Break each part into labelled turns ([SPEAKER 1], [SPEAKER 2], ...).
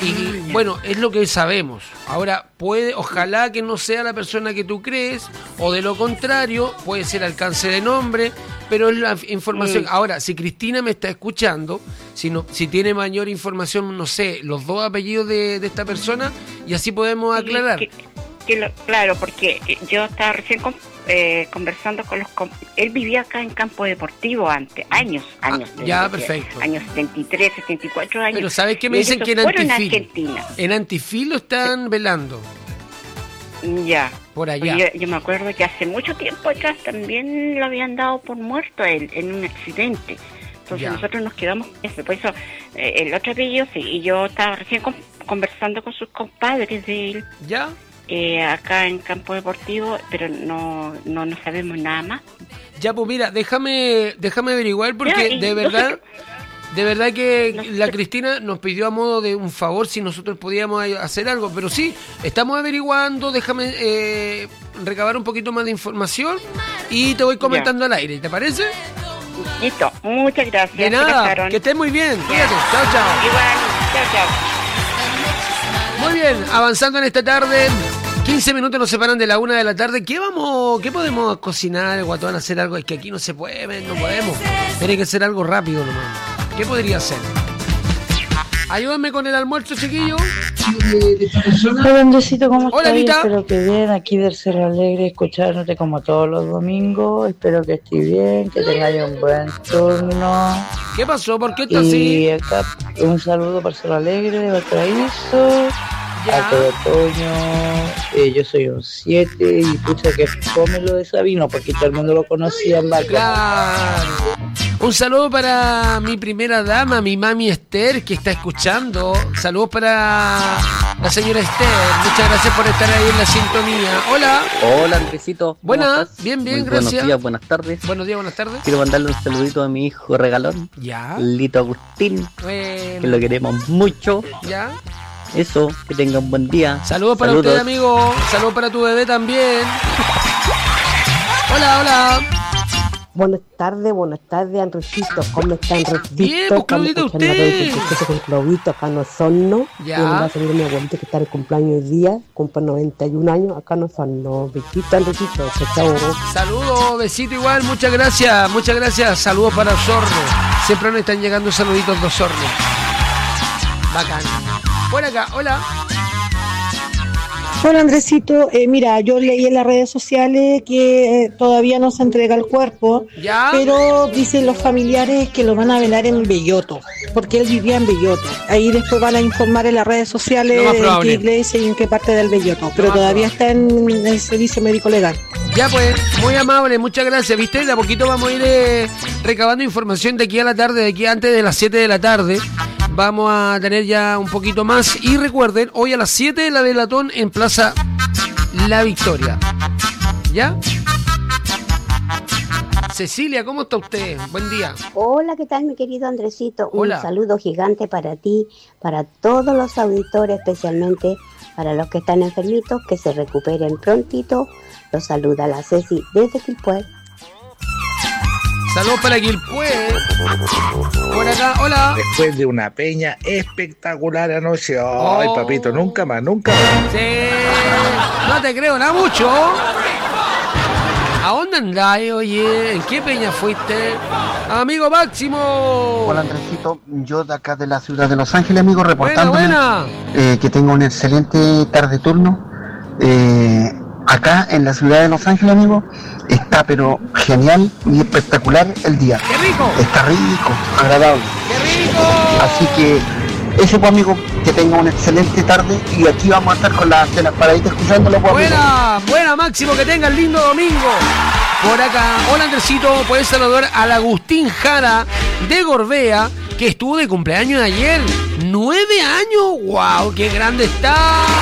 [SPEAKER 1] Y bueno, es lo que sabemos. Ahora, ojalá que no sea la persona que tú crees, o de lo contrario, puede ser alcance de nombre, pero es la información. Ahora, si Cristina me está escuchando, si tiene mayor información, no sé, los 2 apellidos de esta persona, y así podemos aclarar.
[SPEAKER 2] Claro, porque yo estaba recién conversando con él vivía acá en Campo Deportivo antes, años.
[SPEAKER 1] Ya, perfecto.
[SPEAKER 2] Años 73, 74 años.
[SPEAKER 1] Pero ¿sabes qué me dicen? Que en Antifil lo están velando.
[SPEAKER 2] Ya.
[SPEAKER 1] Por allá.
[SPEAKER 2] Yo me acuerdo que hace mucho tiempo atrás también lo habían dado por muerto a él en un accidente. Entonces nosotros nos quedamos con eso. Por eso el otro apellido, sí. Y yo estaba recién conversando con sus compadres de él.
[SPEAKER 1] ¿Ya?
[SPEAKER 2] Acá en Campo Deportivo, pero no sabemos nada más.
[SPEAKER 1] Ya, pues mira, déjame averiguar porque de verdad que la Cristina nos pidió a modo de un favor si nosotros podíamos hacer algo, pero sí, estamos averiguando, déjame recabar un poquito más de información y te voy comentando al aire, ¿te parece?
[SPEAKER 2] Listo, muchas gracias.
[SPEAKER 1] De nada, que estés muy bien, cuídate, chao.
[SPEAKER 2] Igual, chao.
[SPEAKER 1] Muy bien, avanzando en esta tarde, 15 minutos nos separan de la 1 de la tarde. ¿Qué podemos cocinar, Guatón? Hacer algo, es que aquí no se puede, no podemos. Tiene que ser algo rápido nomás. ¿Qué podría ser? Ayúdame con el almuerzo, chiquillo.
[SPEAKER 3] Hola, Andresito, ¿cómo estás?
[SPEAKER 1] Hola, Anita.
[SPEAKER 3] Espero que bien, aquí del Cerro Alegre, escuchándote como todos los domingos. Espero que estés bien, que tengáis un buen turno.
[SPEAKER 1] ¿Qué pasó? ¿Por qué estás así?
[SPEAKER 3] Y acá un saludo para Cerro Alegre, de Valparaíso. Alto de otoño, yo soy un 7 y pucha que fome lo de Sabino porque todo el mundo lo conocía en Valparaíso.
[SPEAKER 1] Claro. Un saludo para mi primera dama, mi mami Esther, que está escuchando. Saludos para la señora Esther. Muchas gracias por estar ahí en la sintonía. Hola.
[SPEAKER 4] Hola, Andresito.
[SPEAKER 1] Buenas, bien,
[SPEAKER 4] Muy
[SPEAKER 1] gracias.
[SPEAKER 4] Buenos días, buenas tardes.
[SPEAKER 1] Buenos días, buenas tardes.
[SPEAKER 4] Quiero mandarle un saludito a mi hijo regalón.
[SPEAKER 1] Ya.
[SPEAKER 4] Lito Agustín.
[SPEAKER 1] Bueno.
[SPEAKER 4] Que lo queremos mucho.
[SPEAKER 1] Ya.
[SPEAKER 4] Eso, que tenga un buen día.
[SPEAKER 1] Saludos para usted, amigo. Saludos para tu bebé también. Hola.
[SPEAKER 5] Buenas tardes, Andresito. ¿Cómo está, Andresito?
[SPEAKER 1] Bien, pues, Claudito, usted.
[SPEAKER 5] Con Claudito, acá en Osorno.
[SPEAKER 1] Ya.
[SPEAKER 5] Y va a salir mi abuelita que está de cumpleaños hoy día. Cumple 91 años. Acá en Osorno. Besito, Andresito. Chao.
[SPEAKER 1] Saludos, besito igual. Muchas gracias. Saludos para Osorno. Siempre nos están llegando saluditos de Osorno. Bacán. Por acá, hola.
[SPEAKER 6] Hola, Andresito, mira, yo leí en las redes sociales que todavía no se entrega el cuerpo,
[SPEAKER 1] ¿ya?
[SPEAKER 6] Pero dicen los familiares que lo van a velar en Belloto, porque él vivía en Belloto. Ahí después van a informar en las redes sociales en qué iglesia y en qué parte del Belloto, pero todavía está en el servicio médico legal.
[SPEAKER 1] Ya pues, muy amable, muchas gracias. Viste, de a poquito vamos a ir recabando información de aquí a la tarde, de aquí antes de las 7 de la tarde. Vamos a tener ya un poquito más. Y recuerden, hoy a las 7 de la velatón en Plaza La Victoria. ¿Ya? Cecilia, ¿cómo está usted? Buen día.
[SPEAKER 7] Hola, ¿qué tal, mi querido Andresito?
[SPEAKER 1] Hola.
[SPEAKER 7] Un saludo gigante para ti, para todos los auditores, especialmente para los que están enfermitos, que se recuperen prontito. Los saluda la Ceci desde Quilpué.
[SPEAKER 1] Saludos para Quilpué. Por acá, hola.
[SPEAKER 8] Después de una peña espectacular anoche. Ay, papito, nunca más.
[SPEAKER 1] Sí. No te creo nada mucho. ¿A dónde andáis, oye? ¿En qué peña fuiste? Amigo Máximo.
[SPEAKER 9] Hola, Andresito. Yo de acá de la ciudad de Los Ángeles, amigo, reportándome.
[SPEAKER 1] Buena.
[SPEAKER 9] Que tenga un excelente tarde turno. Acá en la ciudad de Los Ángeles, amigo, está pero genial y espectacular el día.
[SPEAKER 1] ¡Qué rico!
[SPEAKER 9] Está rico, agradable.
[SPEAKER 1] ¡Qué rico!
[SPEAKER 9] Así que eso, pues, amigo, que tenga una excelente tarde y aquí vamos a estar con las paraditas escuchándolo, pues,
[SPEAKER 1] buena, Máximo, que tengan lindo domingo. Por acá, hola, Andresito, puedes saludar al Agustín Jara de Gorbea, que estuvo de cumpleaños ayer. 9 años, wow, qué grande está.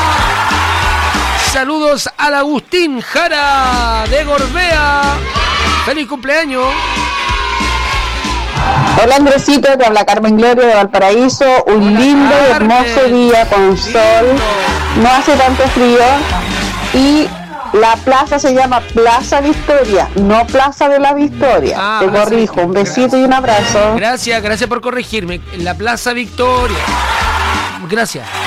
[SPEAKER 1] Saludos al Agustín Jara de Gorbea. ¡Feliz cumpleaños!
[SPEAKER 10] Hola, Andresito, te habla Carmen Gloria de Valparaíso. Un lindo y hermoso día con sol. No hace tanto frío. Y la plaza se llama Plaza Victoria, no Plaza de la Victoria. Te corrijo. Un besito y un abrazo.
[SPEAKER 1] Gracias por corregirme. La Plaza Victoria. Gracias.